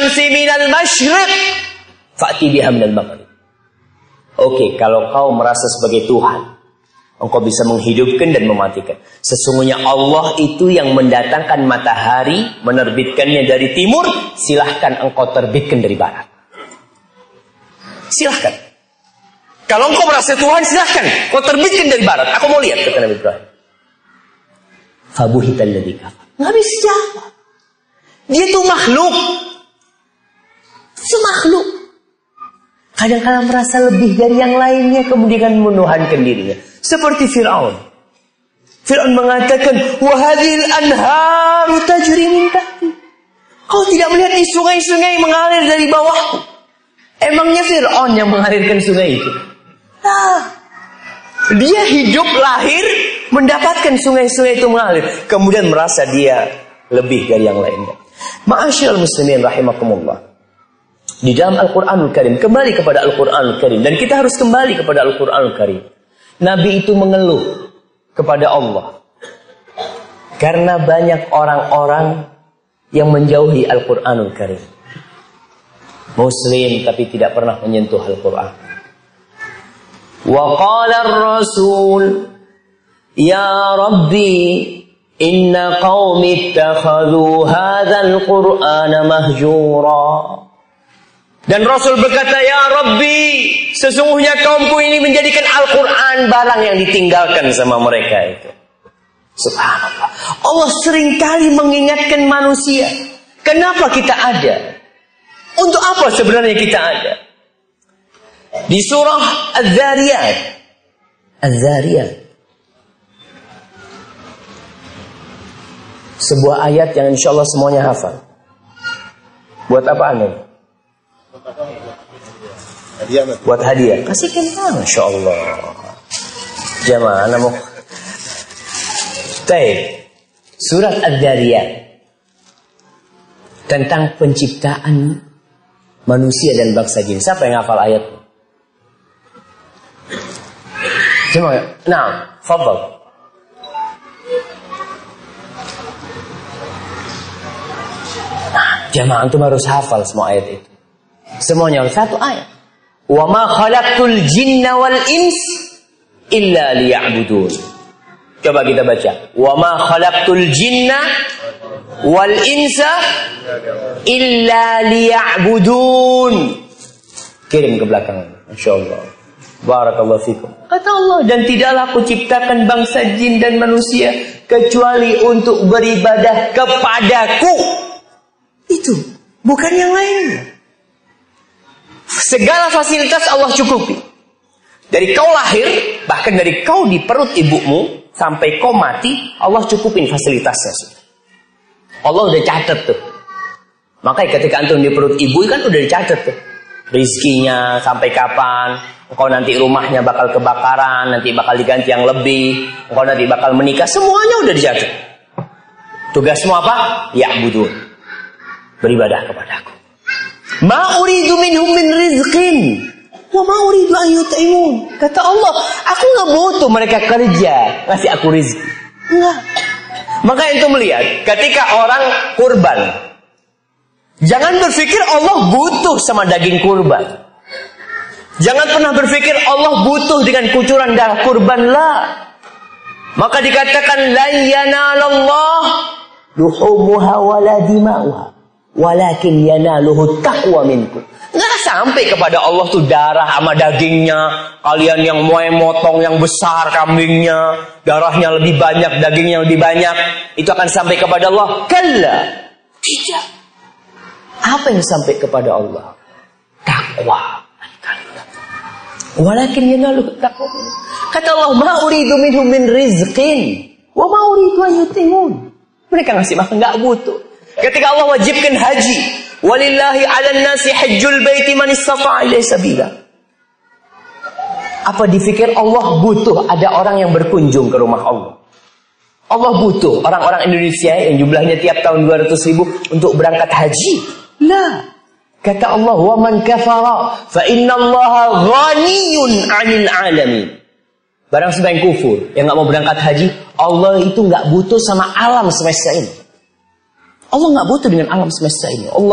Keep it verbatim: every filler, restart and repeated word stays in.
syamsi minal masyriq fa'ti biha minal maghrib. Oke, kalau kau merasa sebagai Tuhan, engkau bisa menghidupkan dan mematikan. Sesungguhnya Allah itu yang mendatangkan matahari, menerbitkannya dari timur, silahkan engkau terbitkan dari barat. Silahkan. Kalau engkau merasa Tuhan, silahkan kau terbitkan dari barat. Aku mau lihat, kata Nabi Ibrahim. Fabuhital ladzi kafar. Nggak bisa jawab. Dia itu makhluk. Semakhluk. Kadang-kadang merasa lebih dari yang lainnya, kemudian menuhankan dirinya. Seperti Fir'aun. Fir'aun mengatakan, wahadil anharu tajri min tahti. Kau tidak melihat di sungai-sungai mengalir dari bawahku. Emangnya Fir'aun yang mengalirkan sungai itu? Nah, dia hidup lahir mendapatkan sungai-sungai itu mengalir, kemudian merasa dia lebih dari yang lainnya. Ma'asyiral muslimin rahimakumullah. Di dalam Al-Quranul Karim, kembali kepada Al-Quranul Karim, dan kita harus kembali kepada Al-Quranul Karim. Nabi itu mengeluh kepada Allah karena banyak orang-orang yang menjauhi Al-Quranul Karim. Muslim tapi tidak pernah menyentuh Al-Quran. Wa qala ar-rasul ya Rabbi inna qaumi ittakhadhu hadzal qur'ana mahjura. Dan Rasul berkata, ya Rabbi, sesungguhnya kaumku ini menjadikan Al-Quran barang yang ditinggalkan sama mereka itu. Subhanallah. Allah seringkali mengingatkan manusia, kenapa kita ada? Untuk apa sebenarnya kita ada? Di surah Az-Zariyat. Az-Zariyat. Sebuah ayat yang insya Allah semuanya hafal. Buat apa nih? Hadiah. Buat hadiah. Kasihkan, Masya Allah. Jamaah namu. Baik. Surat Az-Zariyat tentang penciptaan manusia dan bangsa jin. Siapa yang hafal ayat? Jemaah. Nah, fadhal. Nah, jemaah antum harus hafal semua ayat itu. Semuanya satu ayat. Wa ma khalaqtul jinna wal ins illa liya'budun. Coba kita baca. Wa ma khalaqtul jinna wal insa illa liya'budun. Kirim ke belakang, insyaallah. Barakallahu fikum. Kata Allah, dan tidaklah aku ciptakan bangsa jin dan manusia kecuali untuk beribadah kepadaku. Itu, bukan yang lainnya. Segala fasilitas Allah cukupi. Dari kau lahir, bahkan dari kau di perut ibumu sampai kau mati, Allah cukupin fasilitasnya. Allah udah catat tuh. Makanya ketika antum di perut ibu kan udah dicatat tuh. Rizkinya sampai kapan, engkau nanti rumahnya bakal kebakaran, nanti bakal diganti yang lebih, engkau nanti bakal menikah, semuanya udah dicatat. Tugasmu apa? Ya'budun. Beribadah kepadaku. Ma uridu minhum min rizqin wa ma uridu an yut'imun. Kata Allah, aku enggak butuh mereka kerja ngasih aku rezeki. Enggak. Maka itu melihat ketika orang kurban, jangan berpikir Allah butuh sama daging kurban. Jangan pernah berpikir Allah butuh dengan kucuran darah kurban, lah. Maka dikatakan la yanalallah luhumuha wala dima'uha walakin yanaluhu taqwa minkum. Nggak sampai kepada Allah tuh darah sama dagingnya. Kalian yang mau motong yang besar kambingnya, darahnya lebih banyak, dagingnya lebih banyak, itu akan sampai kepada Allah. Kalla. Tidak. Apa yang sampai kepada Allah? Takwa. Walakin yanaluhu taqwa minkum. Kata Allah, ma uridu minhum min rizqin wa ma uridu an yut'imun. Mereka ngasih makan nggak butuh. Ketika Allah wajibkan haji, walillahi 'alan nasi hajjul baiti man istata'a ilaihi sabila. Apa dipikir Allah butuh ada orang yang berkunjung ke rumah Allah? Allah butuh orang-orang Indonesia yang jumlahnya tiap tahun dua ratus ribu untuk berangkat haji? Lah. Kata Allah, wa man kafara fa innallaha ghaniyun 'anil 'alamin. Barang siapa yang kufur, yang enggak mau berangkat haji, Allah itu enggak butuh sama alam semesta ini. Allah enggak butuh dengan alam semesta ini. Allah